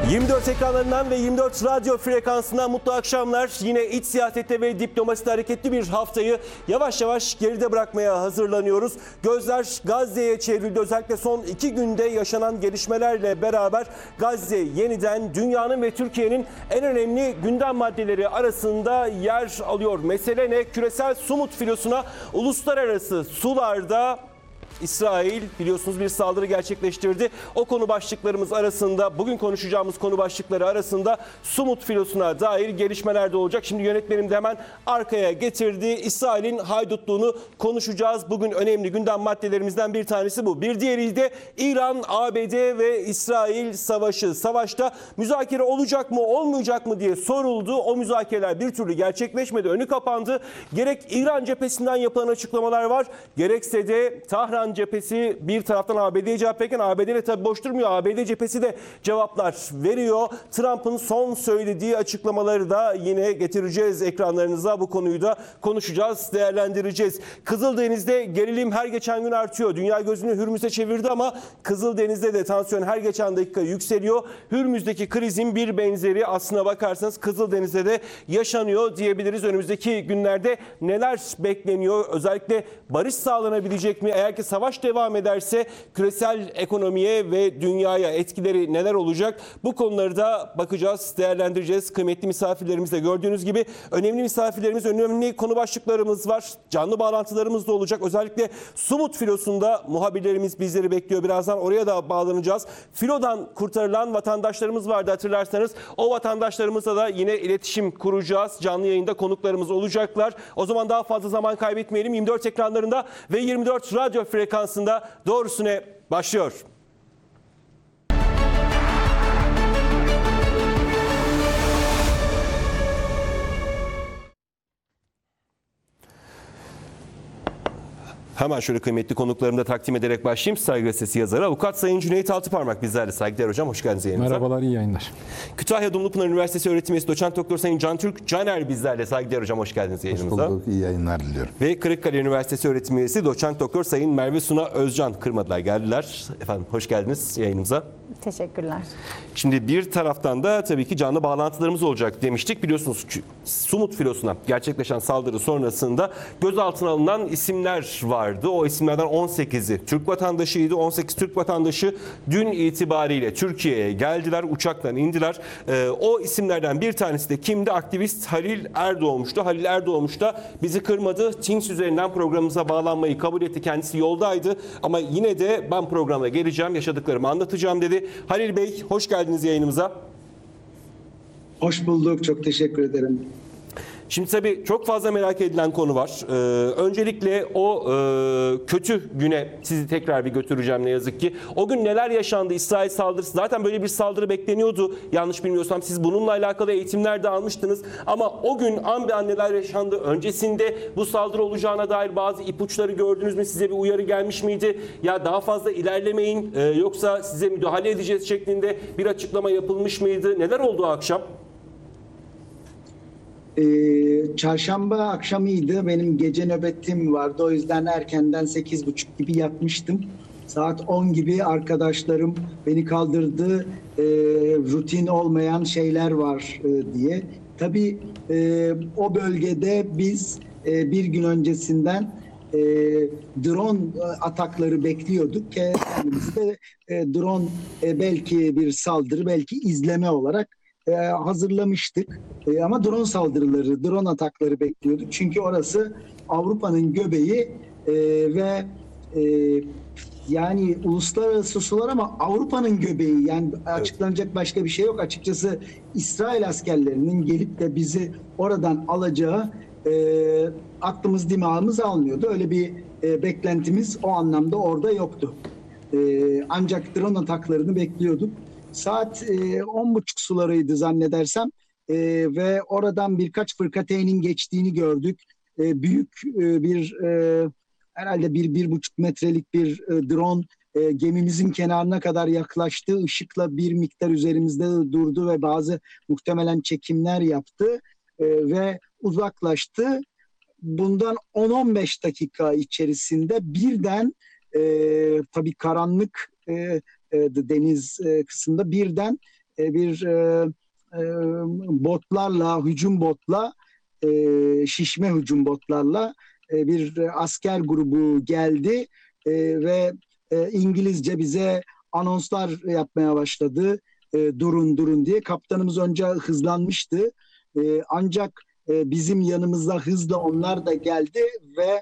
24 ekranlarından ve 24 radyo frekansından mutlu akşamlar. Yine iç siyasette ve diplomaside hareketli bir haftayı yavaş yavaş geride bırakmaya hazırlanıyoruz. Gözler Gazze'ye çevrildi. Özellikle son 2 günde yaşanan gelişmelerle beraber Gazze yeniden dünyanın ve Türkiye'nin en önemli gündem maddeleri arasında yer alıyor. Mesele ne? Küresel Sumut filosuna uluslararası sularda İsrail biliyorsunuz bir saldırı gerçekleştirdi. O konu başlıklarımız arasında, bugün konuşacağımız konu başlıkları arasında Sumut filosuna dair gelişmeler de olacak. Şimdi yönetmenim de hemen arkaya getirdi. İsrail'in haydutluğunu konuşacağız. Bugün önemli gündem maddelerimizden bir tanesi bu. Bir diğeri de İran, ABD ve İsrail savaşı. Savaşta müzakere olacak mı, olmayacak mı diye soruldu. O müzakereler bir türlü gerçekleşmedi, önü kapandı. Gerek İran cephesinden yapılan açıklamalar var, gerekse de Tahran cephesi bir taraftan ABD'ye cevap verirken ABD de tabii boş durmuyor. ABD cephesi de cevaplar veriyor. Trump'ın son söylediği açıklamaları da yine getireceğiz ekranlarınıza. Bu konuyu da konuşacağız, değerlendireceğiz. Kızıldeniz'de gerilim her geçen gün artıyor. Dünya gözünü Hürmüz'e çevirdi ama Kızıldeniz'de de tansiyon her geçen dakika yükseliyor. Hürmüz'deki krizin bir benzeri aslına bakarsanız Kızıldeniz'de de yaşanıyor diyebiliriz. Önümüzdeki günlerde neler bekleniyor? Özellikle barış sağlanabilecek mi? Eğer ki savaş devam ederse küresel ekonomiye ve dünyaya etkileri neler olacak? Bu konuları da bakacağız, değerlendireceğiz. Kıymetli misafirlerimizle gördüğünüz gibi önemli misafirlerimiz, önemli konu başlıklarımız var. Canlı bağlantılarımız da olacak. Özellikle Sumut filosunda muhabirlerimiz bizleri bekliyor. Birazdan oraya da bağlanacağız. Filodan kurtarılan vatandaşlarımız vardı hatırlarsanız. O vatandaşlarımızla da yine iletişim kuracağız. Canlı yayında konuklarımız olacaklar. O zaman daha fazla zaman kaybetmeyelim. 24 ekranlarında ve 24 radyo frekansında Doğrusu Ne başlıyor. Hemen şöyle kıymetli konuklarımı da takdim ederek başlayayım. Saygı Gazetesi yazarı Avukat Sayın Cüneyt Altıparmak bizlerle. Saygıdeğer hocam, hoş geldiniz yayınımıza. Merhabalar, iyi yayınlar. Kütahya Dumlupınar Üniversitesi öğretim üyesi Doçent Doktor Sayın Cantürk Caner bizlerle. Saygıdeğer hocam, hoş geldiniz yayınımıza. Hoş bulduk, iyi yayınlar diliyorum. Ve Kırıkkale Üniversitesi öğretim üyesi Doçent Doktor Sayın Merve Suna Özcan kırmadılar, geldiler. Efendim hoş geldiniz yayınımıza. Teşekkürler. Şimdi bir taraftan da tabii ki canlı bağlantılarımız olacak demiştik. Biliyorsunuz Sumut filosuna gerçekleşen saldırı sonrasında gözaltına alınan isimler vardı. O isimlerden 18'i Türk vatandaşıydı. 18 Türk vatandaşı dün itibariyle Türkiye'ye geldiler. Uçaktan indiler. O isimlerden bir tanesi de kimdi? Aktivist Halil Erdoğmuş'tu. Halil Erdoğmuş da bizi kırmadı. Teams üzerinden programımıza bağlanmayı kabul etti. Kendisi yoldaydı ama yine de ben programa geleceğim, yaşadıklarımı anlatacağım dedi. Halil Bey, hoş geldiniz yayınımıza. Hoş bulduk, çok teşekkür ederim. Şimdi tabii çok fazla merak edilen konu var. Öncelikle o kötü güne sizi tekrar bir götüreceğim ne yazık ki. O gün neler yaşandı? İsrail saldırısı. Zaten böyle bir saldırı bekleniyordu. Yanlış bilmiyorsam siz bununla alakalı eğitimler de almıştınız. Ama o gün an be an neler yaşandı? Öncesinde bu saldırı olacağına dair bazı ipuçları gördünüz mü? Size bir uyarı gelmiş miydi? Ya daha fazla ilerlemeyin yoksa size müdahale edeceğiz şeklinde bir açıklama yapılmış mıydı? Neler oldu o akşam? Çarşamba akşamıydı. Benim gece nöbetim vardı. O yüzden erkenden 8.30 gibi yatmıştım. Saat 10 gibi arkadaşlarım beni kaldırdı. Rutin olmayan şeyler var diye. Tabii o bölgede biz bir gün öncesinden drone atakları bekliyorduk. Kendimizde drone belki bir saldırı, belki izleme olarak hazırlamıştık. Ama drone saldırıları, drone atakları bekliyorduk. Çünkü orası Avrupa'nın göbeği ve yani uluslararası sular ama Avrupa'nın göbeği. Yani açıklanacak başka bir şey yok. Açıkçası İsrail askerlerinin gelip de bizi oradan alacağı aklımız dimağımız almıyordu. Öyle bir beklentimiz o anlamda orada yoktu. Ancak drone ataklarını bekliyorduk. Saat 10.30 sularıydı zannedersem ve oradan birkaç fırkateynin geçtiğini gördük. Büyük bir herhalde 1,5 metrelik bir drone gemimizin kenarına kadar yaklaştı. Işıkla bir miktar üzerimizde durdu ve bazı muhtemelen çekimler yaptı ve uzaklaştı. Bundan 10-15 dakika içerisinde birden tabii karanlık deniz kısmında birden bir botlarla, hücum botla, şişme hücum botlarla bir asker grubu geldi ve İngilizce bize anonslar yapmaya başladı. Durun durun diye. Kaptanımız önce hızlanmıştı. Ancak bizim yanımızda hızla onlar da geldi ve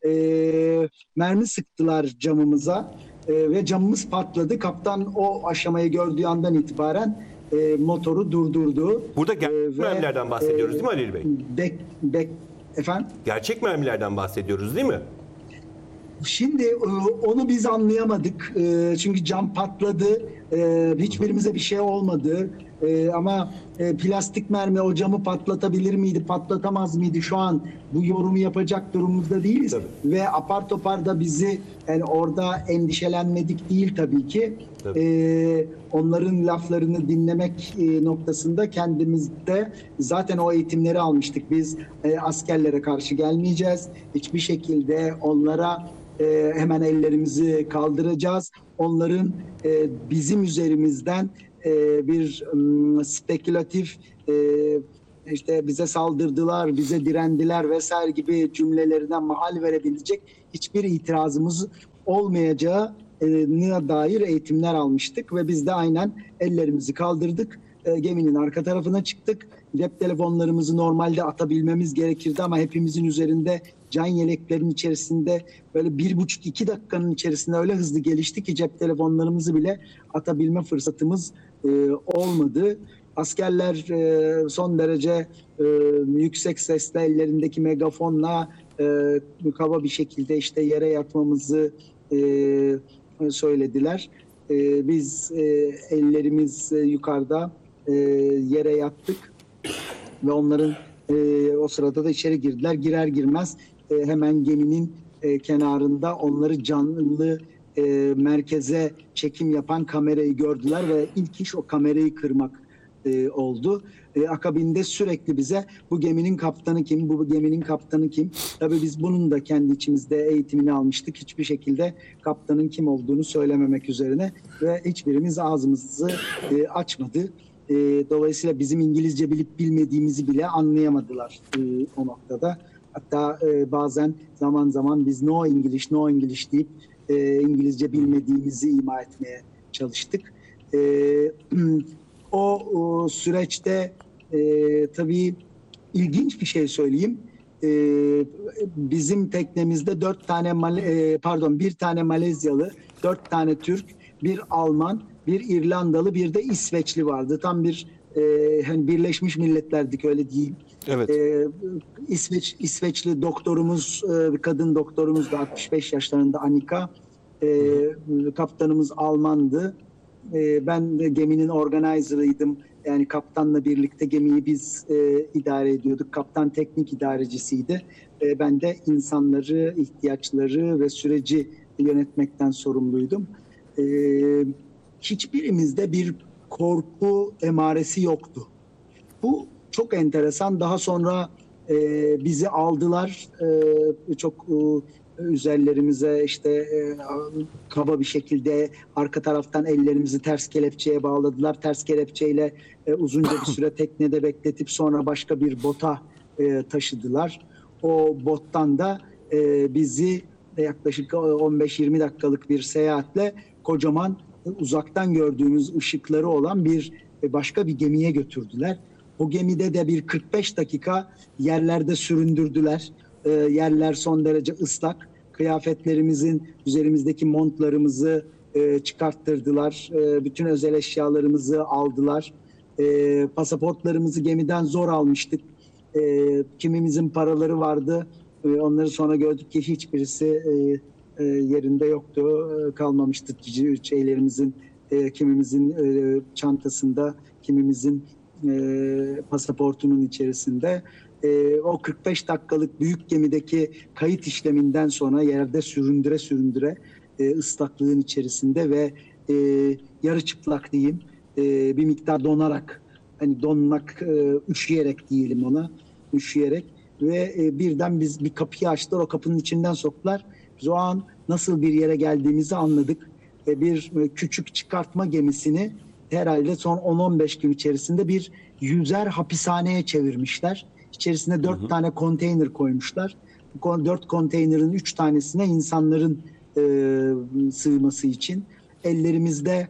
mermi sıktılar camımıza ve camımız patladı. Kaptan o aşamayı gördüğü andan itibaren motoru durdurdu. Burada gerçek mermilerden bahsediyoruz değil mi Halil Bey? Efendim? Gerçek mermilerden bahsediyoruz değil mi? Şimdi onu biz anlayamadık. Çünkü cam patladı. Hiçbirimize bir şey olmadı. Ama plastik mermi o camı patlatabilir miydi, patlatamaz mıydı? Şu an bu yorumu yapacak durumumuzda değiliz. Tabii. Ve apar topar da bizi yani orada endişelenmedik değil tabii ki. Onların laflarını dinlemek noktasında kendimizde zaten o eğitimleri almıştık. Biz askerlere karşı gelmeyeceğiz. Hiçbir şekilde onlara hemen ellerimizi kaldıracağız. Onların bizim üzerimizden bir spekülatif işte bize saldırdılar, bize direndiler vesaire gibi cümlelerine mahal verebilecek hiçbir itirazımız olmayacağına dair eğitimler almıştık ve biz de aynen ellerimizi kaldırdık. Geminin arka tarafına çıktık. Cep telefonlarımızı normalde atabilmemiz gerekirdi ama hepimizin üzerinde can yeleklerin içerisinde böyle 1,5-2 dakikanın içerisinde öyle hızlı gelişti ki cep telefonlarımızı bile atabilme fırsatımız olmadı. Askerler son derece yüksek sesle ellerindeki megafonla kaba bir şekilde işte yere yatmamızı söylediler. Biz ellerimiz yukarıda yere yattık ve onların o sırada da içeri girdiler. Girer girmez hemen geminin kenarında onları canlı merkeze çekim yapan kamerayı gördüler ve ilk iş o kamerayı kırmak oldu. Akabinde sürekli bize bu geminin kaptanı kim, bu geminin kaptanı kim? Tabii biz bunun da kendi içimizde eğitimini almıştık. Hiçbir şekilde kaptanın kim olduğunu söylememek üzerine ve hiçbirimiz ağzımızı açmadı. Dolayısıyla bizim İngilizce bilip bilmediğimizi bile anlayamadılar o noktada. Hatta bazen zaman zaman biz no English deyip İngilizce bilmediğimizi ima etmeye çalıştık. O süreçte tabii ilginç bir şey söyleyeyim. Bizim teknemizde bir tane Malezyalı, 4 tane Türk, bir Alman, bir İrlandalı, bir de İsveçli vardı. Tam bir hani Birleşmiş Milletler'dik öyle değil. Evet. İsveçli doktorumuz, bir kadın doktorumuz da 65 yaşlarında Annika. Kaptanımız Almandı. Ben de geminin organizer'ıydım. Yani kaptanla birlikte gemiyi biz idare ediyorduk. Kaptan teknik idarecisiydi. Ben de insanları, ihtiyaçları ve süreci yönetmekten sorumluydum. Hiçbirimizde bir korku emaresi yoktu. Bu çok enteresan. Daha sonra bizi aldılar. Çok üzerlerimize işte kaba bir şekilde arka taraftan ellerimizi ters kelepçeye bağladılar. Ters kelepçeyle uzunca bir süre teknede bekletip sonra başka bir bota taşıdılar. O bottan da bizi yaklaşık 15-20 dakikalık bir seyahatle kocaman uzaktan gördüğümüz ışıkları olan bir başka bir gemiye götürdüler. O gemide de bir 45 dakika yerlerde süründürdüler. Yerler son derece ıslak. Kıyafetlerimizin, üzerimizdeki montlarımızı çıkarttırdılar. Bütün özel eşyalarımızı aldılar. Pasaportlarımızı gemiden zor almıştık. Kimimizin paraları vardı. Onları sonra gördük ki hiçbirisi yerinde yoktu. Kalmamıştı şeylerimizin, kimimizin çantasında, kimimizin pasaportunun içerisinde. O 45 dakikalık büyük gemideki kayıt işleminden sonra yerde süründüre ıslaklığın içerisinde ve yarı çıplak diyeyim, bir miktar donarak, hani donmak, üşüyerek diyelim ona, üşüyerek ve birden biz bir kapıyı açtılar, o kapının içinden soktular. Biz o an nasıl bir yere geldiğimizi anladık. Bir küçük çıkartma gemisini herhalde son 10-15 gün içerisinde bir yüzer hapishaneye çevirmişler. İçerisine 4 tane konteyner koymuşlar. Bu 4 konteynerin 3 tanesine insanların sığması için. Ellerimizde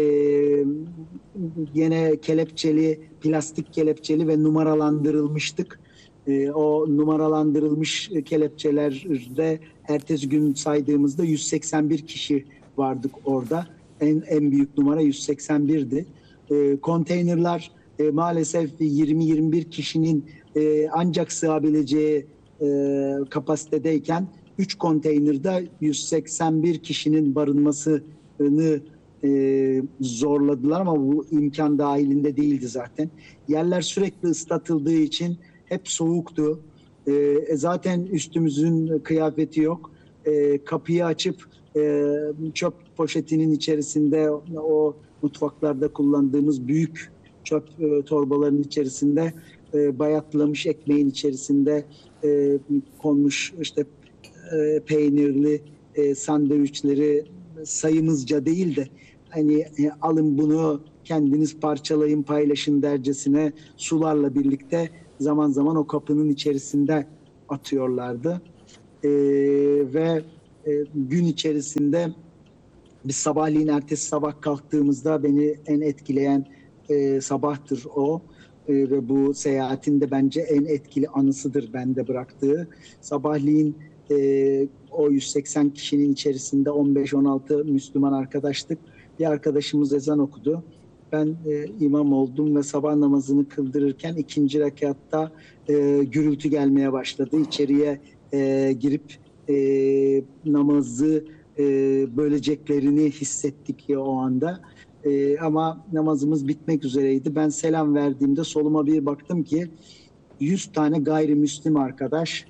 yine kelepçeli, plastik kelepçeli ve numaralandırılmıştık. O numaralandırılmış kelepçelerde ertesi gün saydığımızda 181 kişi vardık orada. En büyük numara 181'di. Konteynerler maalesef 20-21 kişinin ancak sığabileceği kapasitedeyken 3 konteynerde 181 kişinin barınmasını zorladılar ama bu imkan dahilinde değildi zaten. Yerler sürekli ıslatıldığı için hep soğuktu. Zaten üstümüzün kıyafeti yok. Kapıyı açıp çöp poşetinin içerisinde o mutfaklarda kullandığımız büyük çöp torbaların içerisinde bayatlamış ekmeğin içerisinde konmuş işte peynirli sandviçleri sayımızca değil de hani alın bunu kendiniz parçalayın paylaşın dercesine sularla birlikte zaman zaman o kapının içerisinde atıyorlardı. Ve gün içerisinde biz sabahleyin ertesi sabah kalktığımızda beni en etkileyen sabahtır o. Ve bu seyahatin de bence en etkili anısıdır bende bıraktığı. Sabahleyin o 180 kişinin içerisinde 15-16 Müslüman arkadaştık. Bir arkadaşımız ezan okudu. Ben imam oldum ve sabah namazını kıldırırken ikinci rekatta gürültü gelmeye başladı. İçeriye girip namazı böleceklerini hissettik ya o anda. Ama namazımız bitmek üzereydi. Ben selam verdiğimde soluma bir baktım ki 100 tane gayrimüslim arkadaş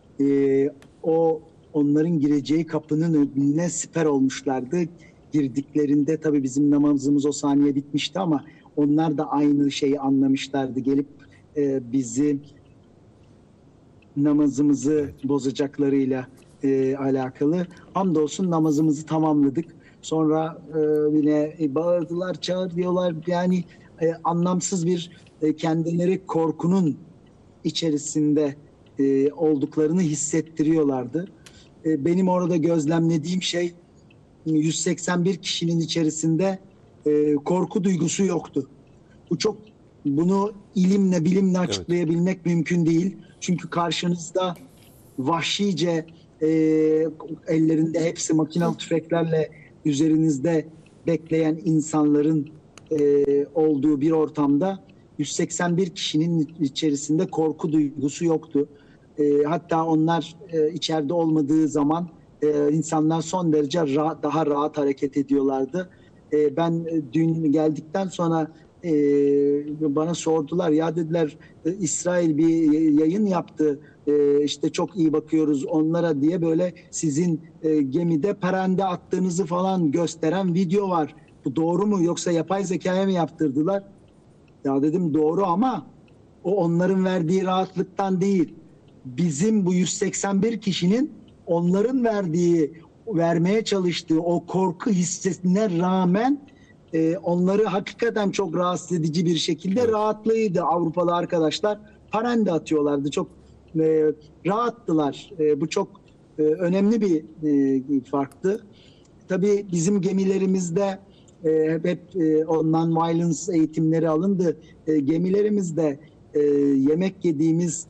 onların gireceği kapının önüne siper olmuşlardı. Girdiklerinde tabii bizim namazımız o saniye bitmişti ama onlar da aynı şeyi anlamışlardı. Gelip bizi namazımızı bozacaklarıyla alakalı. Hamdolsun namazımızı tamamladık. Sonra yine bağırdılar, çağırıyorlar. Yani anlamsız bir kendileri korkunun içerisinde olduklarını hissettiriyorlardı. Benim orada gözlemlediğim şey 181 kişinin içerisinde korku duygusu yoktu. Bunu ilimle, bilimle açıklayabilmek mümkün değil. Çünkü karşınızda vahşice ellerinde hepsi makinalı tüfeklerle üzerinizde bekleyen insanların olduğu bir ortamda 181 kişinin içerisinde korku duygusu yoktu. Hatta onlar içeride olmadığı zaman insanlar son derece daha rahat hareket ediyorlardı. Ben dün geldikten sonra bana sordular, ya dediler İsrail bir yayın yaptı, işte çok iyi bakıyoruz onlara diye, böyle sizin gemide perende attığınızı falan gösteren video var. Bu doğru mu yoksa yapay zekaya mı yaptırdılar? Ya dedim doğru ama o onların verdiği rahatlıktan değil. Bizim bu 181 kişinin onların vermeye çalıştığı o korku hissine rağmen onları hakikaten çok rahatsız edici bir şekilde rahatlığıydı. Avrupalı arkadaşlar parende atıyorlardı. Çok rahattılar. Bu çok önemli bir farktı. Tabii bizim gemilerimizde hep o non-violence eğitimleri alındı. Gemilerimizde yemek yediğimiz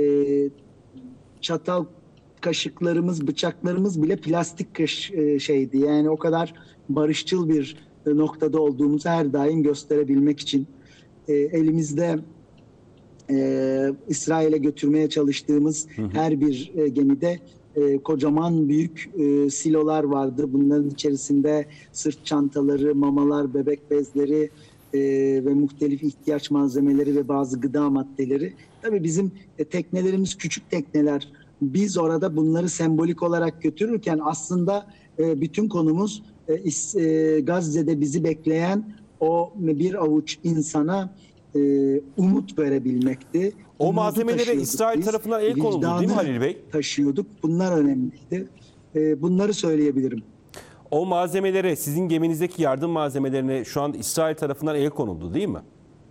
çatal, kaşıklarımız, bıçaklarımız bile plastik şeydi. Yani o kadar barışçıl bir noktada olduğumuzu her daim gösterebilmek için elimizde İsrail'e götürmeye çalıştığımız her bir gemide kocaman büyük silolar vardı. Bunların içerisinde sırt çantaları, mamalar, bebek bezleri ve muhtelif ihtiyaç malzemeleri ve bazı gıda maddeleri. Tabii bizim teknelerimiz küçük tekneler. Biz orada bunları sembolik olarak götürürken aslında bütün konumuz Gazze'de bizi bekleyen o bir avuç insana umut verebilmekti. O malzemelere İsrail tarafından el konuldu değil mi Halil Bey? Taşıyorduk. Bunlar önemliydi. Bunları söyleyebilirim. o malzemelere, sizin geminizdeki yardım malzemelerine şu an İsrail tarafından el konuldu değil mi?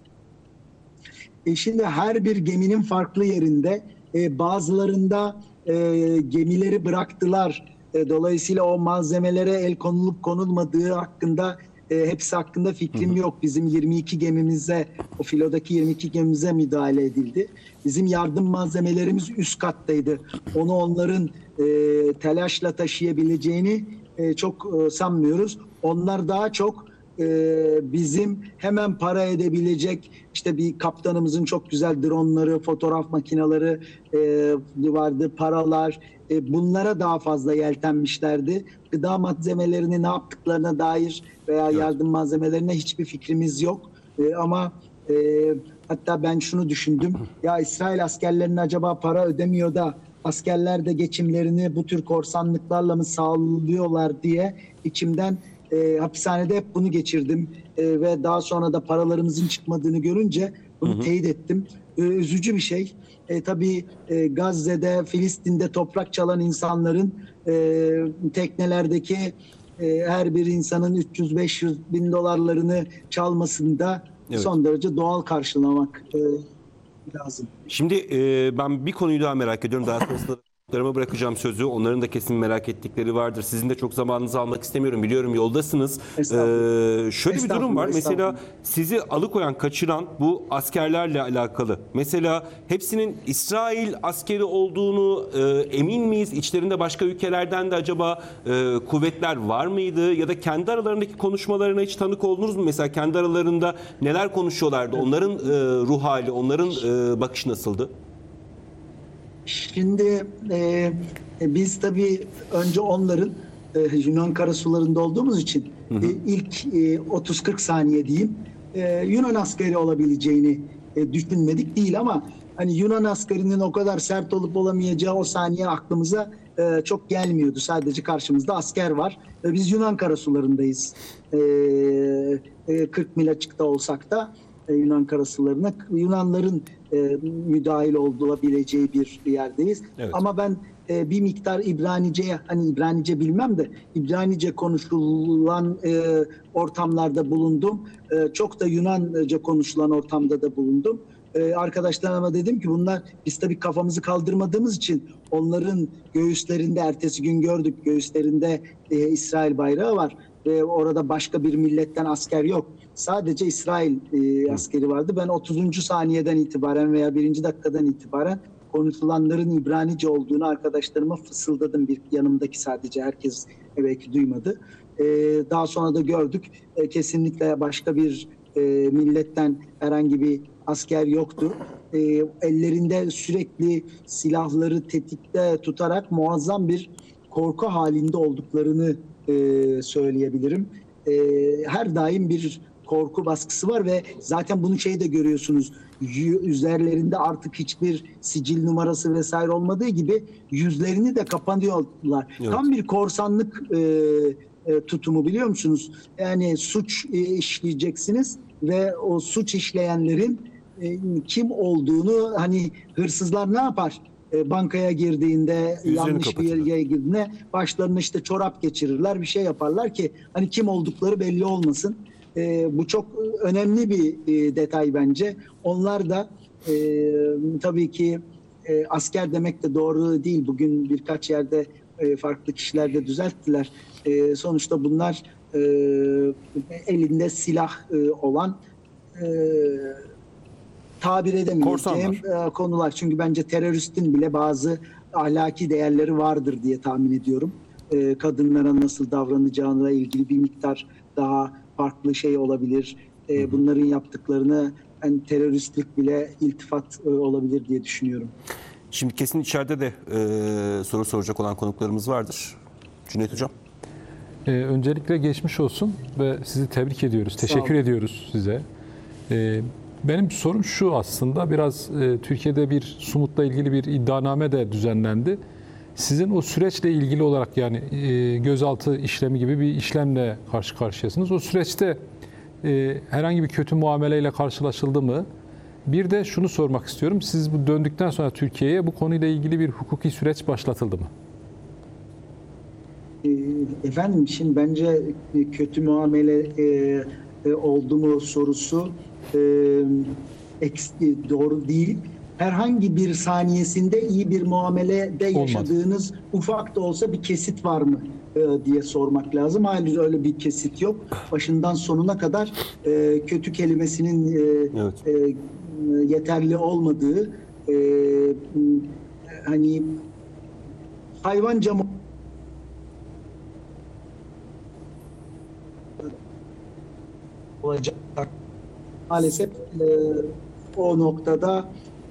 Şimdi her bir geminin farklı yerinde, bazılarında gemileri bıraktılar. Dolayısıyla o malzemelere el konulup konulmadığı hakkında hepsi hakkında fikrim yok. Bizim 22 gemimize, o filodaki 22 gemimize müdahale edildi. Bizim yardım malzemelerimiz üst kattaydı. Onu onların telaşla taşıyabileceğini çok sanmıyoruz. Onlar daha çok bizim hemen para edebilecek, işte bir kaptanımızın çok güzel dronları, fotoğraf makineleri vardı, paralar, bunlara daha fazla yeltenmişlerdi. Gıda malzemelerini ne yaptıklarına dair veya yardım malzemelerine hiçbir fikrimiz yok. Ama hatta ben şunu düşündüm, ya İsrail askerlerine acaba para ödemiyor da askerler de geçimlerini bu tür korsanlıklarla mı sağlıyorlar diye içimden hapishanede hep bunu geçirdim ve daha sonra da paralarımızın çıkmadığını görünce bunu teyit ettim. Üzücü bir şey. Tabii Gazze'de, Filistin'de toprak çalan insanların teknelerdeki her bir insanın 300-500 bin dolarlarını çalmasında son derece doğal karşılamak lazım. Şimdi ben bir konuyu daha merak ediyorum. Daha sonrasında bırakacağım sözü. Onların da kesin merak ettikleri vardır. Sizin de çok zamanınızı almak istemiyorum. Biliyorum yoldasınız. Şöyle bir durum var. Mesela sizi alıkoyan, kaçıran bu askerlerle alakalı. Mesela hepsinin İsrail askeri olduğunu emin miyiz? İçlerinde başka ülkelerden de acaba kuvvetler var mıydı? Ya da kendi aralarındaki konuşmalarına hiç tanık oldunuz mu? Mesela kendi aralarında neler konuşuyorlardı? Onların ruh hali, onların bakışı nasıldı? Şimdi biz tabii önce onların Yunan karasularında olduğumuz için ilk 30-40 saniye diyeyim Yunan askeri olabileceğini düşünmedik değil ama hani Yunan askerinin o kadar sert olup olamayacağı o saniye aklımıza çok gelmiyordu. Sadece karşımızda asker var ve biz Yunan karasularındayız. 40 mil açıkta olsak da Yunan karasularına Yunanların müdahil olabileceği bir yerdeyiz. Evet. Ama ben bir miktar İbranice'ye, hani İbranice bilmem de İbranice konuşulan ortamlarda bulundum. Çok da Yunanca konuşulan ortamda da bulundum. Arkadaşlarıma dedim ki bunlar, biz tabii kafamızı kaldırmadığımız için onların göğüslerinde, ertesi gün gördük, göğüslerinde İsrail bayrağı var. Orada başka bir milletten asker yok. Sadece İsrail askeri vardı. Ben 30. saniyeden itibaren veya 1. dakikadan itibaren konuşulanların İbranice olduğunu arkadaşlarıma fısıldadım. Bir yanımdaki, sadece herkes belki duymadı. Daha sonra da gördük. Kesinlikle başka bir milletten herhangi bir asker yoktu. Ellerinde sürekli silahları tetikte tutarak muazzam bir korku halinde olduklarını söyleyebilirim. Her daim bir korku baskısı var ve zaten bunu de görüyorsunuz. Üzerlerinde artık hiçbir sicil numarası vesaire olmadığı gibi yüzlerini de kapanıyorlar. Evet. Tam bir korsanlık tutumu, biliyor musunuz? Yani suç işleyeceksiniz ve o suç işleyenlerin kim olduğunu, hani hırsızlar ne yapar? Bankaya girdiğinde, yanlış bir yere girdiğinde başlarına işte çorap geçirirler, bir şey yaparlar ki hani kim oldukları belli olmasın. Bu çok önemli bir detay bence. Onlar da tabii ki asker demek de doğru değil. Bugün birkaç yerde farklı kişiler de düzelttiler. Sonuçta bunlar elinde silah olan, tabir edemeyeceğim konular. Çünkü bence teröristin bile bazı ahlaki değerleri vardır diye tahmin ediyorum. Kadınlara nasıl davranacağına ilgili bir miktar daha farklı şey olabilir. Bunların yaptıklarını, yani teröristlik bile iltifat olabilir diye düşünüyorum. Şimdi kesin içeride de soru soracak olan konuklarımız vardır. Cüneyt Hocam. Öncelikle geçmiş olsun ve sizi tebrik ediyoruz. Teşekkür ediyoruz size. Benim sorum şu aslında, biraz Türkiye'de bir Sumut'la ilgili bir iddianame de düzenlendi. Sizin o süreçle ilgili olarak, yani gözaltı işlemi gibi bir işlemle karşı karşıyasınız. O süreçte herhangi bir kötü muameleyle karşılaşıldı mı? Bir de şunu sormak istiyorum. Siz bu döndükten sonra Türkiye'ye bu konuyla ilgili bir hukuki süreç başlatıldı mı? Efendim, şimdi bence kötü muamele oldu mu sorusu doğru değil. Herhangi bir saniyesinde iyi bir muamelede yaşadığınız ufak da olsa bir kesit var mı diye sormak lazım. Hayır, öyle bir kesit yok. Başından sonuna kadar kötü kelimesinin yeterli olmadığı, hani hayvanca olacak. Maalesef o noktada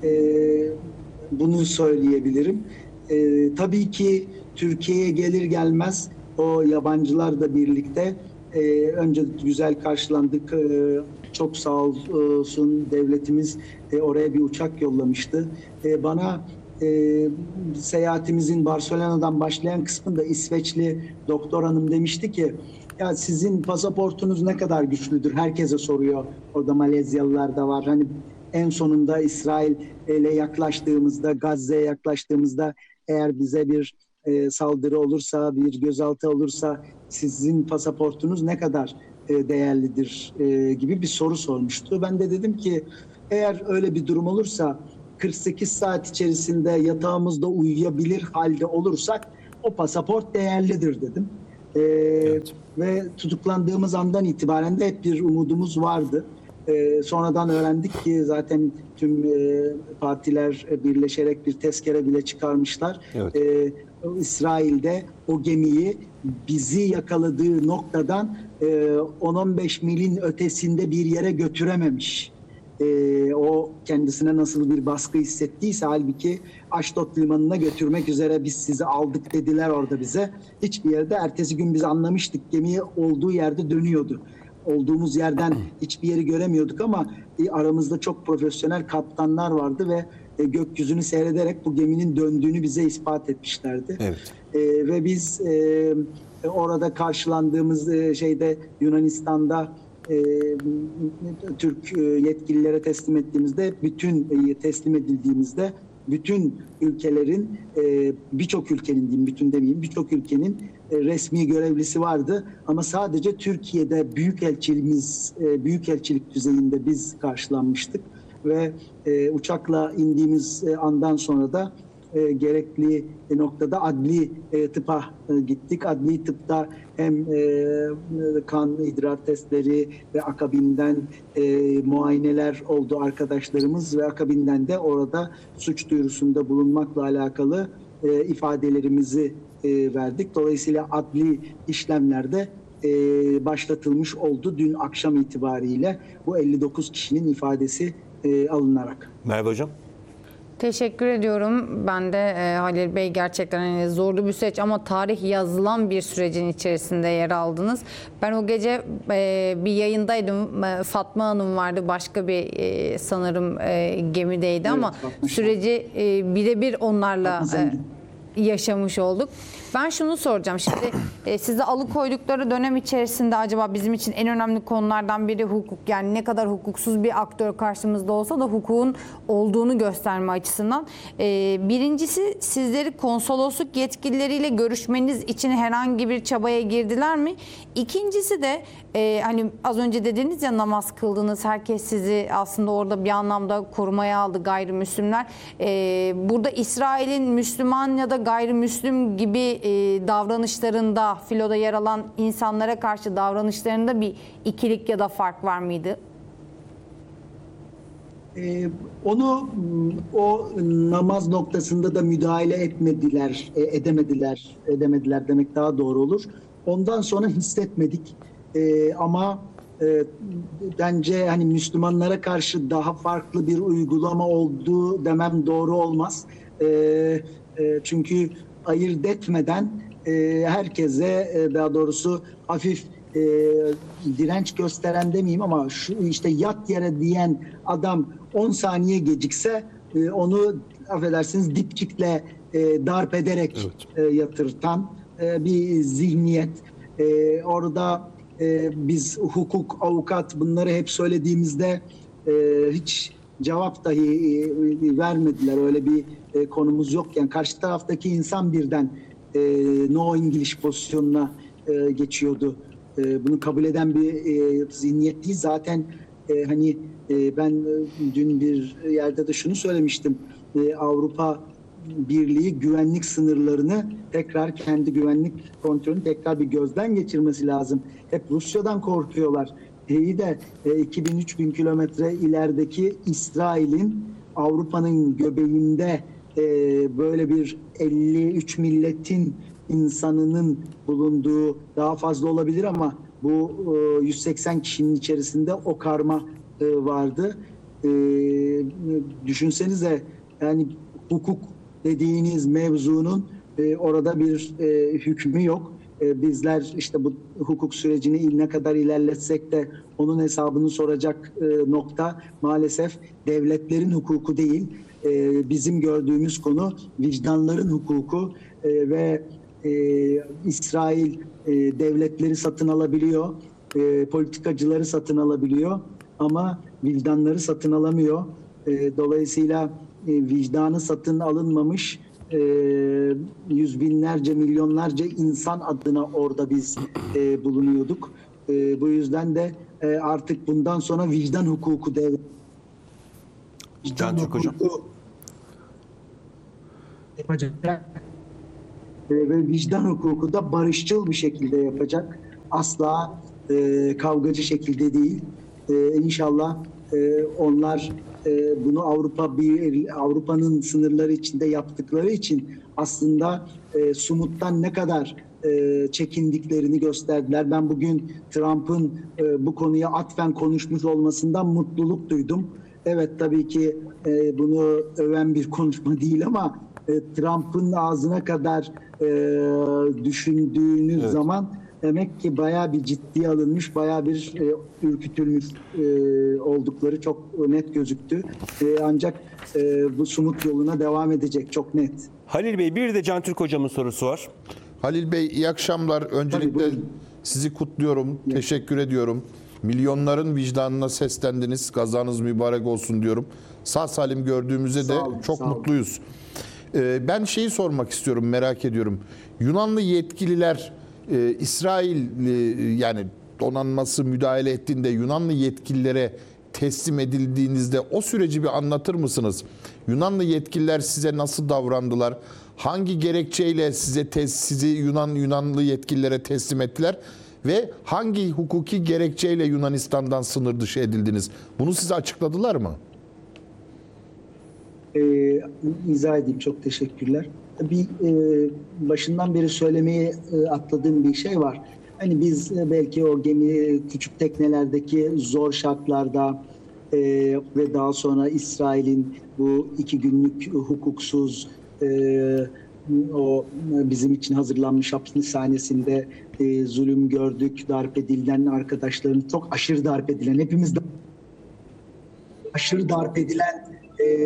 bunu söyleyebilirim. Tabii ki Türkiye'ye gelir gelmez o yabancılarla birlikte önce güzel karşılandık. Çok sağ olsun devletimiz oraya bir uçak yollamıştı. Bana seyahatimizin Barcelona'dan başlayan kısmında İsveçli doktor hanım demişti ki, ya sizin pasaportunuz ne kadar güçlüdür? Herkese soruyor. Orada Malezyalılar da var. Hani en sonunda İsrail'e yaklaştığımızda, Gazze'ye yaklaştığımızda eğer bize bir saldırı olursa, bir gözaltı olursa sizin pasaportunuz ne kadar değerlidir gibi bir soru sormuştu. Ben de dedim ki eğer öyle bir durum olursa 48 saat içerisinde yatağımızda uyuyabilir halde olursak o pasaport değerlidir dedim. Evet. Ve tutuklandığımız andan itibaren de hep bir umudumuz vardı. Sonradan öğrendik ki zaten tüm partiler birleşerek bir tezkere bile çıkarmışlar. Evet. İsrail'de o gemiyi bizi yakaladığı noktadan 10-15 milin ötesinde bir yere götürememiş. O kendisine nasıl bir baskı hissettiyse, halbuki Aşdod limanına götürmek üzere biz sizi aldık dediler orada bize. Hiçbir yerde, ertesi gün biz anlamıştık, gemi olduğu yerde dönüyordu. Olduğumuz yerden hiçbir yeri göremiyorduk ama aramızda çok profesyonel kaptanlar vardı ve gökyüzünü seyrederek bu geminin döndüğünü bize ispat etmişlerdi. Evet. Ve biz orada karşılandığımız şeyde Yunanistan'da Türk yetkililere teslim edildiğimizde bütün ülkelerin, birçok ülkenin diyeyim, bütün demeyeyim, birçok ülkenin resmi görevlisi vardı ama sadece Türkiye'de büyükelçilik düzeyinde biz karşılanmıştık ve uçakla indiğimiz andan sonra da gerekli noktada adli tıpa gittik. Adli tıpta hem kan, idrar testleri ve akabinden muayeneler oldu arkadaşlarımız ve akabinden de orada suç duyurusunda bulunmakla alakalı ifadelerimizi verdik. Dolayısıyla adli işlemlerde başlatılmış oldu dün akşam itibariyle bu 59 kişinin ifadesi alınarak. Merve Hocam. Teşekkür ediyorum. Ben de Halil Bey, gerçekten zorlu bir süreç ama tarih yazılan bir sürecin içerisinde yer aldınız. Ben o gece bir yayındaydım. Fatma Hanım vardı, başka bir sanırım gemideydi, evet, ama süreci birebir onlarla yaşamış olduk. Ben şunu soracağım. Şimdi sizi alıkoydukları dönem içerisinde acaba bizim için en önemli konulardan biri hukuk. Yani ne kadar hukuksuz bir aktör karşımızda olsa da hukukun olduğunu gösterme açısından. Birincisi, sizleri konsolosluk yetkilileriyle görüşmeniz için herhangi bir çabaya girdiler mi? İkincisi de hani az önce dediniz ya, namaz kıldınız. Herkes sizi aslında orada bir anlamda korumaya aldı, gayrimüslimler. Burada İsrail'in Müslüman ya da gayrimüslim gibi davranışlarında, filoda yer alan insanlara karşı davranışlarında bir ikilik ya da fark var mıydı? O namaz noktasında da müdahale edemediler demek daha doğru olur. Ondan sonra hissetmedik. Ama bence hani Müslümanlara karşı daha farklı bir uygulama olduğu demem doğru olmaz. Çünkü ayırt etmeden herkese, daha doğrusu hafif direnç gösteren demeyeyim ama şu işte yat yere diyen adam 10 saniye gecikse onu affedersiniz dipçikle darp ederek yatırtan bir zihniyet. Orada biz hukuk, avukat bunları hep söylediğimizde hiç cevap dahi vermediler. Öyle bir konumuz yok. Yani karşı taraftaki insan birden no English pozisyonuna geçiyordu. Bunu kabul eden bir zihniyet değil. Zaten hani ben dün bir yerde de şunu söylemiştim. Avrupa Birliği güvenlik sınırlarını tekrar, kendi güvenlik kontrolünü tekrar bir gözden geçirmesi lazım. Hep Rusya'dan korkuyorlar. İyi de 2000-3000 kilometre ilerideki İsrail'in Avrupa'nın göbeğinde böyle bir 53 milletin insanının bulunduğu, daha fazla olabilir ama bu 180 kişinin içerisinde o karma vardı. Düşünsenize, yani hukuk dediğiniz mevzunun orada bir hükmü yok. Bizler işte bu hukuk sürecini ne kadar ilerletsek de onun hesabını soracak nokta maalesef devletlerin hukuku değil. Bizim gördüğümüz konu vicdanların hukuku ve İsrail devletleri satın alabiliyor, politikacıları satın alabiliyor ama vicdanları satın alamıyor. Dolayısıyla vicdanı satın alınmamış yüz binlerce, milyonlarca insan adına orada biz bulunuyorduk. Bu yüzden de artık bundan sonra vicdan hukuku devlet. Can Türk Hocam. Yapacak. Ve vicdan hukuku da barışçıl bir şekilde yapacak. Asla kavgacı şekilde değil. İnşallah onlar bunu Avrupa'nın sınırları içinde yaptıkları için aslında Sumut'tan ne kadar çekindiklerini gösterdiler. Ben bugün Trump'ın bu konuya atfen konuşmuş olmasından mutluluk duydum. Evet, tabii ki bunu öven bir konuşma değil ama Trump'ın ağzına kadar düşündüğünüz zaman demek ki bayağı bir ciddiye alınmış, bayağı bir ürkütülmüş oldukları çok net gözüktü. Ancak bu Sumut yoluna devam edecek, çok net. Halil Bey, bir de Can Türk Hocam'ın sorusu var. Halil Bey, iyi akşamlar. Öncelikle sizi kutluyorum, teşekkür ediyorum. Milyonların vicdanına seslendiniz, kazanız mübarek olsun diyorum. Sağ salim gördüğümüzde de çok mutluyuz. Ben şeyi sormak istiyorum, merak ediyorum. Yunanlı yetkililer İsrail yani donanması müdahale ettiğinde Yunanlı yetkililere teslim edildiğinizde o süreci bir anlatır mısınız? Yunanlı yetkililer size nasıl davrandılar? Hangi gerekçeyle sizi Yunanlı yetkililere teslim ettiler? Ve hangi hukuki gerekçeyle Yunanistan'dan sınır dışı edildiniz? Bunu size açıkladılar mı? İzah edeyim. Çok teşekkürler. Bir başından beri söylemeye atladığım bir şey var. Hani biz belki o gemi, küçük teknelerdeki zor şartlarda ve daha sonra İsrail'in bu 2 günlük hukuksuz o bizim için hazırlanmış hapishanesinde zulüm gördük, darp edilen arkadaşların, çok aşırı darp edilen, hepimiz de aşırı darp edilen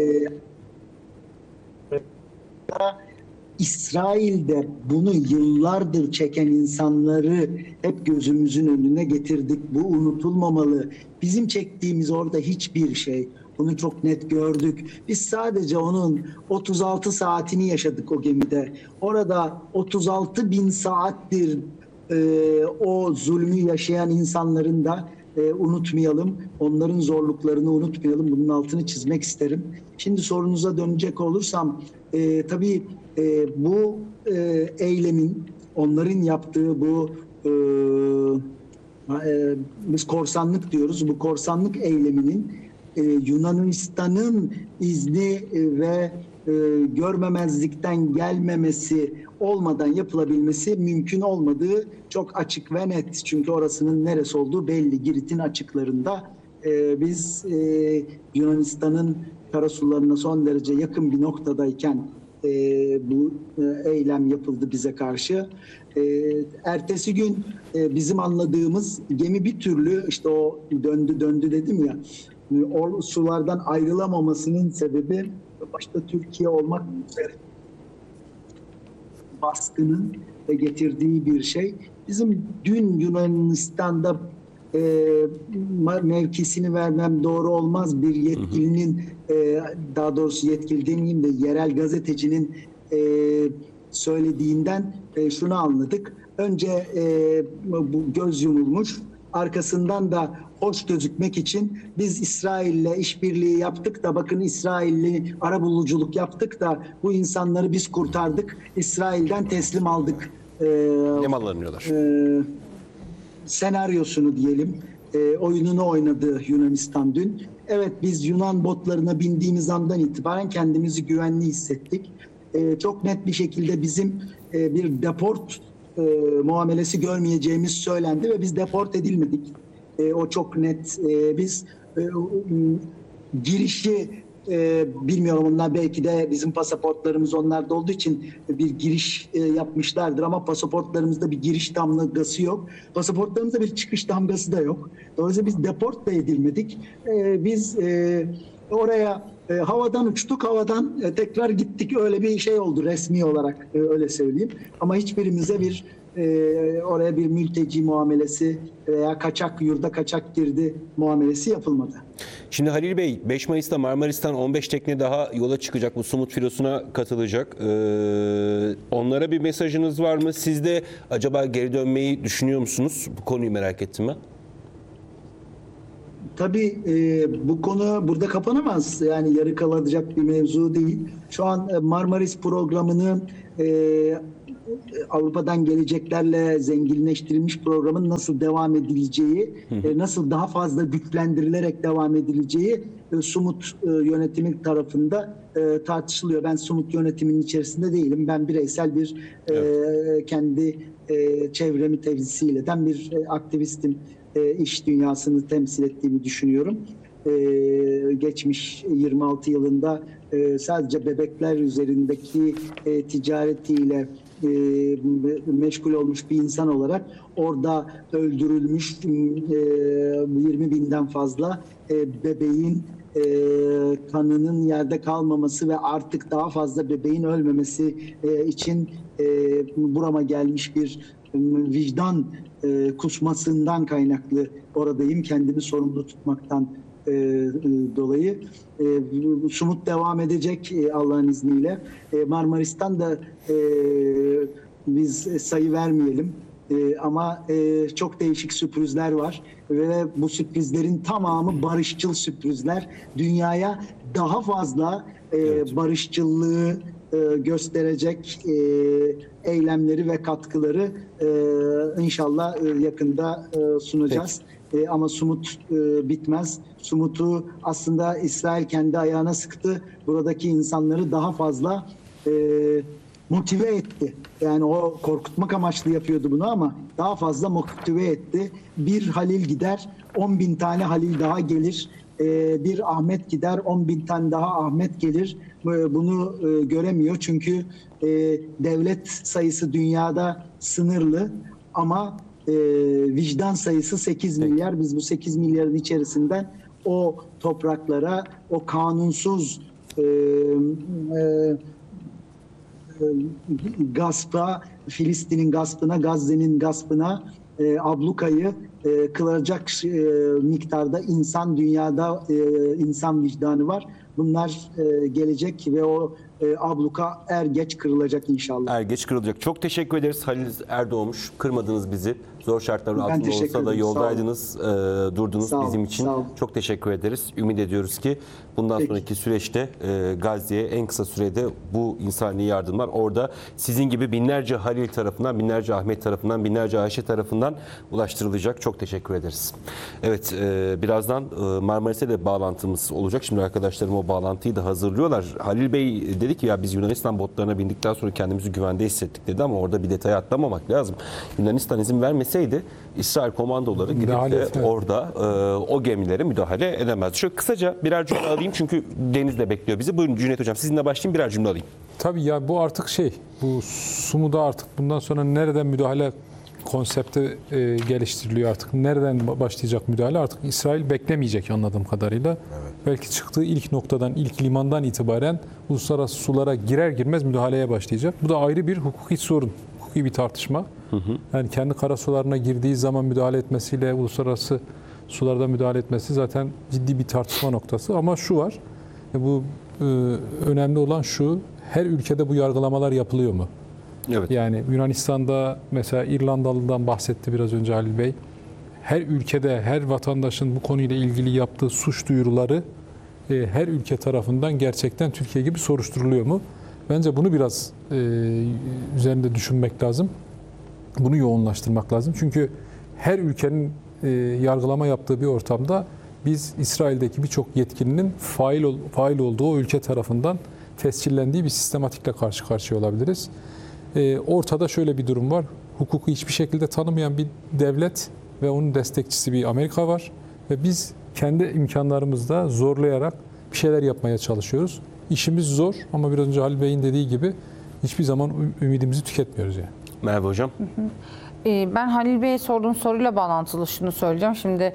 İsrail'de bunu yıllardır çeken insanları hep gözümüzün önüne getirdik. Bu unutulmamalı. Bizim çektiğimiz orada hiçbir şey. Bunu çok net gördük. Biz sadece onun 36 saatini yaşadık o gemide. Orada 36 bin saattir o zulmü yaşayan insanların da unutmayalım. Onların zorluklarını unutmayalım. Bunun altını çizmek isterim. Şimdi sorunuza dönecek olursam tabii bu eylemin, onların yaptığı bu biz korsanlık diyoruz. Bu korsanlık eyleminin Yunanistan'ın izni ve görmemezlikten gelmemesi olmadan yapılabilmesi mümkün olmadığı çok açık ve net. Çünkü orasının neresi olduğu belli. Girit'in açıklarında biz Yunanistan'ın karasularına son derece yakın bir noktadayken bu eylem yapıldı bize karşı. Ertesi gün bizim anladığımız gemi bir türlü işte o döndü dedim ya, o sulardan ayrılamamasının sebebi başta Türkiye olmak üzere baskının getirdiği bir şey. Bizim dün Yunanistan'da mevkisini vermem doğru olmaz, bir yetkilinin daha doğrusu yetkili demeyeyim de yerel gazetecinin söylediğinden şunu anladık. Önce bu göz yumulmuş, arkasından da hoş gözükmek için biz İsrail'le işbirliği yaptık da bakın İsrail'le arabuluculuk yaptık da bu insanları biz kurtardık, İsrail'den teslim aldık Nemalanıyorlar. senaryosunu diyelim, oyununu oynadı Yunanistan dün. Evet, biz Yunan botlarına bindiğimiz andan itibaren kendimizi güvenli hissettik. Çok net bir şekilde bizim bir deport muamelesi görmeyeceğimiz söylendi ve biz deport edilmedik. O çok net. Biz girişi bilmiyorum, onlar belki de bizim pasaportlarımız onlarda olduğu için bir giriş yapmışlardır ama pasaportlarımızda bir giriş damgası yok. Pasaportlarımızda bir çıkış damgası da yok. Dolayısıyla biz deport da edilmedik. Biz oraya havadan uçtuk, havadan tekrar gittik. Öyle bir şey oldu resmi olarak, öyle söyleyeyim. Ama hiçbirimize bir oraya bir mülteci muamelesi veya yurda kaçak girdi muamelesi yapılmadı. Şimdi Halil Bey, 5 Mayıs'ta Marmaris'ten 15 tekne daha yola çıkacak. Bu Sumut Filosu'na katılacak. Onlara bir mesajınız var mı? Siz de acaba geri dönmeyi düşünüyor musunuz? Bu konuyu merak ettim ben. Tabii bu konu burada kapanamaz. Yani yarı kalacak bir mevzu değil. Şu an Marmaris programını Avrupa'dan geleceklerle zenginleştirilmiş programın nasıl devam edileceği, nasıl daha fazla güçlendirilerek devam edileceği Sumut yönetimi tarafında tartışılıyor. Ben Sumut yönetiminin içerisinde değilim. Ben bireysel bir kendi çevremi temsil eden bir aktivistim. İş dünyasını temsil ettiğimi düşünüyorum. Geçmiş 26 yılında sadece bebekler üzerindeki ticaretiyle meşgul olmuş bir insan olarak orada öldürülmüş 20 binden fazla bebeğin kanının yerde kalmaması ve artık daha fazla bebeğin ölmemesi için burama gelmiş bir vicdan kusmasından kaynaklı oradayım. Kendimi sorumlu tutmaktan dolayı. Sumut devam edecek Allah'ın izniyle. Marmaris'ten de biz sayı vermeyelim. Ama çok değişik sürprizler var ve bu sürprizlerin tamamı barışçıl sürprizler. Dünyaya daha fazla barışçılığı gösterecek eylemleri ve katkıları inşallah yakında sunacağız. Ama Sumut bitmez. Sumut'u aslında İsrail kendi ayağına sıktı. Buradaki insanları daha fazla motive etti. Yani o korkutmak amaçlı yapıyordu bunu ama daha fazla motive etti. Bir Halil gider, 10.000 tane Halil daha gelir. Bir Ahmet gider, 10.000 tane daha Ahmet gelir. Bunu göremiyor çünkü devlet sayısı dünyada sınırlı ama vicdan sayısı 8 milyar. Biz bu 8 milyarın içerisinden o topraklara, o kanunsuz gaspa, Filistin'in gaspına, Gazze'nin gaspına, ablukayı kılacak miktarda insan, dünyada insan vicdanı var. Bunlar gelecek ve o abluka er geç kırılacak inşallah. Er geç kırılacak. Çok teşekkür ederiz Halil Erdoğmuş. Kırmadınız bizi. Zor şartlar altında olsa da yoldaydınız, durdunuz bizim için. Çok teşekkür ederiz. Ümit ediyoruz ki bundan sonraki süreçte Gazze'ye en kısa sürede bu insani yardımlar orada sizin gibi binlerce Halil tarafından, binlerce Ahmet tarafından, binlerce Ayşe tarafından ulaştırılacak. Çok teşekkür ederiz. Evet, birazdan Marmaris'e de bağlantımız olacak. Şimdi arkadaşlarım o bağlantıyı da hazırlıyorlar. Halil Bey dedi ki ya biz Yunanistan botlarına bindikten sonra kendimizi güvende hissettik dedi ama orada bir detaya atlamamak lazım. Yunanistan izin vermeseydi İsrail komandoları gidip de orada o gemilere müdahale edemez. Şöyle kısaca birer cümle alayım çünkü Deniz de bekliyor bizi. Buyurun Cüneyt Hocam, sizinle başlayayım, birer cümle alayım. Tabii ya bu artık bu Sumut'a artık bundan sonra nereden müdahale konsepti geliştiriliyor artık. Nereden başlayacak müdahale artık İsrail beklemeyecek anladığım kadarıyla. Evet. Belki çıktığı ilk noktadan, ilk limandan itibaren uluslararası sulara girer girmez müdahaleye başlayacak. Bu da ayrı bir hukuki sorun, hukuki bir tartışma. Yani kendi karasularına girdiği zaman müdahale etmesiyle uluslararası sularda müdahale etmesi zaten ciddi bir tartışma noktası. Ama şu var, bu önemli olan şu, her ülkede bu yargılamalar yapılıyor mu? Evet. Yani Yunanistan'da mesela İrlandalı'dan bahsetti biraz önce Halil Bey. Her ülkede her vatandaşın bu konuyla ilgili yaptığı suç duyuruları her ülke tarafından gerçekten Türkiye gibi soruşturuluyor mu? Bence bunu biraz üzerinde düşünmek lazım. Bunu yoğunlaştırmak lazım. Çünkü her ülkenin yargılama yaptığı bir ortamda biz İsrail'deki birçok yetkilinin fail olduğu o ülke tarafından tescillendiği bir sistematikle karşı karşıya olabiliriz. Ortada şöyle bir durum var. Hukuku hiçbir şekilde tanımayan bir devlet ve onun destekçisi bir Amerika var. Ve biz kendi imkanlarımızda zorlayarak bir şeyler yapmaya çalışıyoruz. İşimiz zor ama biraz önce Halil Bey'in dediği gibi hiçbir zaman ümidimizi tüketmiyoruz yani. Merve Hocam. Ben Halil Bey'e sorduğum soruyla bağlantılı şunu söyleyeceğim. Şimdi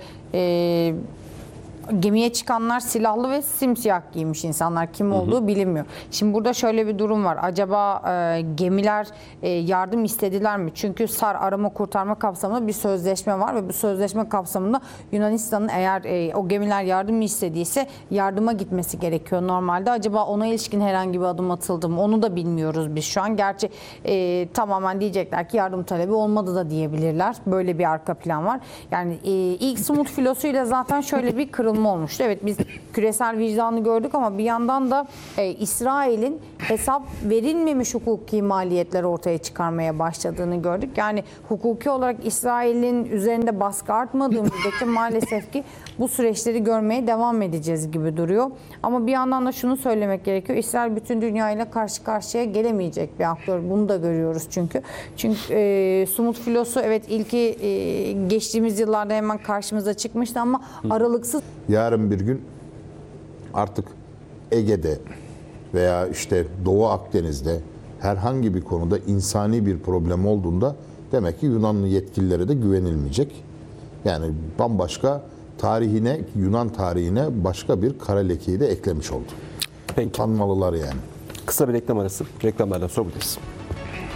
gemiye çıkanlar silahlı ve simsiyah giymiş insanlar. Kim olduğu bilinmiyor. Şimdi burada şöyle bir durum var. Acaba gemiler yardım istediler mi? Çünkü SAR arama kurtarma kapsamında bir sözleşme var ve bu sözleşme kapsamında Yunanistan'ın eğer o gemiler yardım istediyse yardıma gitmesi gerekiyor normalde. Acaba ona ilişkin herhangi bir adım atıldı mı? Onu da bilmiyoruz biz şu an. Gerçi tamamen diyecekler ki yardım talebi olmadı da diyebilirler. Böyle bir arka plan var. Yani ilk Sumut filosuyla zaten şöyle bir kırılma olmuştu. Evet, biz küresel vicdanı gördük ama bir yandan da İsrail'in hesap verilmemiş hukuki maliyetler ortaya çıkarmaya başladığını gördük. Yani hukuki olarak İsrail'in üzerinde baskı artmadığı müddetçe maalesef ki bu süreçleri görmeye devam edeceğiz gibi duruyor. Ama bir yandan da şunu söylemek gerekiyor. İsrail bütün dünyayla karşı karşıya gelemeyecek bir aktör. Bunu da görüyoruz çünkü. Çünkü Sumut filosu evet ilki geçtiğimiz yıllarda hemen karşımıza çıkmıştı ama aralıksız. Yarın bir gün artık Ege'de veya işte Doğu Akdeniz'de herhangi bir konuda insani bir problem olduğunda demek ki Yunanlı yetkililere de güvenilmeyecek. Yani bambaşka tarihine, Yunan tarihine başka bir kara lekeyi de eklemiş oldu. Peki. Tanımalılar yani. Kısa bir reklam arası. Reklamlardan sonra buradayız.